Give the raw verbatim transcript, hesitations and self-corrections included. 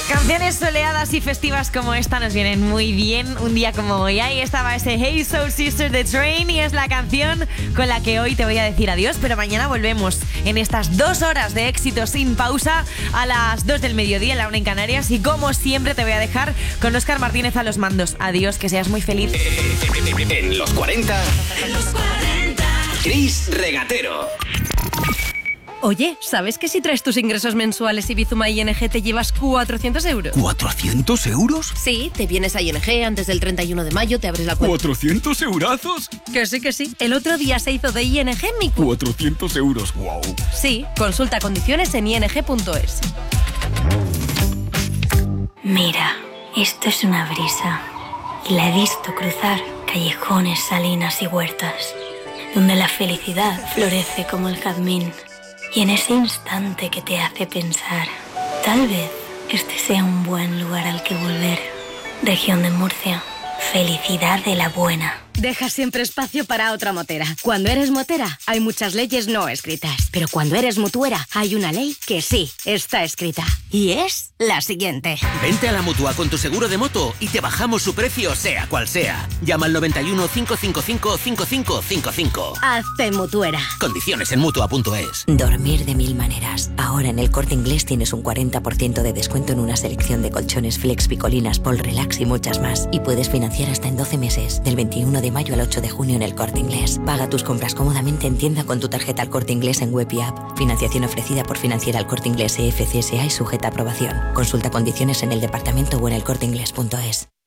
Canciones soleadas y festivas como esta nos vienen muy bien un día como hoy. Ahí estaba ese Hey Soul Sister de Train y es la canción con la que hoy te voy a decir adiós, pero mañana volvemos en estas dos horas de éxito sin pausa a las dos del mediodía, la una en Canarias, y como siempre te voy a dejar con Óscar Martínez a los mandos. Adiós, que seas muy feliz. En los cuarenta, en los cuarenta, Chris Regatero. Oye, ¿sabes que si traes tus ingresos mensuales y Bizuma I N G te llevas cuatrocientos euros? ¿cuatrocientos euros? Sí, te vienes a I N G antes del treinta y uno de mayo, te abres la cuenta. ¿cuatrocientos eurazos? Que sí, que sí. El otro día se hizo de I N G mi cu... cuatrocientos euros, wow. Sí, consulta condiciones en i n g punto es. Mira, esto es una brisa. Y la he visto cruzar callejones, salinas y huertas, donde la felicidad florece como el jazmín. Y en ese instante que te hace pensar, tal vez este sea un buen lugar al que volver. Región de Murcia, felicidad de la buena. Deja siempre espacio para otra motera. Cuando eres motera, hay muchas leyes no escritas. Pero cuando eres mutuera, hay una ley que sí está escrita. Y es la siguiente. Vente a la Mutua con tu seguro de moto y te bajamos su precio sea cual sea. Llama al noventa y uno, cinco cinco cinco, cinco cinco cinco cinco. Hazte mutuera. Condiciones en mutua punto es. Dormir de mil maneras. Ahora en el Corte Inglés tienes un cuarenta por ciento de descuento en una selección de colchones Flex, Picolinas, Pol Relax y muchas más. Y puedes financiar hasta en doce meses, del veintiuno de mayo al ocho de junio en el Corte Inglés. Paga tus compras cómodamente en tienda con tu tarjeta al Corte Inglés en web y app. Financiación ofrecida por Financiera al Corte Inglés E F C S A y sujeta a aprobación. Consulta condiciones en el departamento o en el corte inglés punto es.